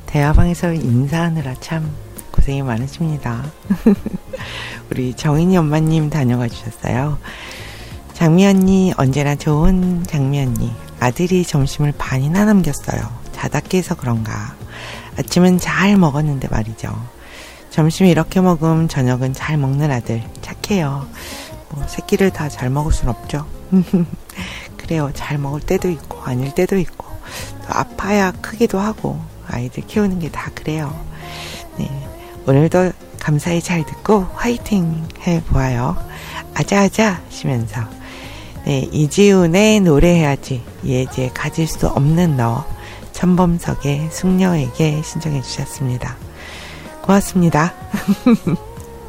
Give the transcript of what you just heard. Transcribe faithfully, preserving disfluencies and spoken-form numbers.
대화방에서 인사하느라 참 고생이 많으십니다. 우리 정인이 엄마님 다녀가 주셨어요. 장미 언니 언제나 좋은 장미 언니. 아들이 점심을 반이나 남겼어요. 자다 깨서 그런가. 아침은 잘 먹었는데 말이죠. 점심 이렇게 먹으면 저녁은 잘 먹는 아들 착해요. 뭐 새끼를 다 잘 먹을 순 없죠. 그래요. 잘 먹을 때도 있고 아닐 때도 있고 또 아파야 크기도 하고 아이들 키우는 게 다 그래요. 네, 오늘도 감사히 잘 듣고 화이팅 해보아요. 아자아자 하시면서 네, 이지훈의 노래해야지 예제 가질 수 없는 너 천범석의 숙녀에게 신청해 주셨습니다. 고맙습니다.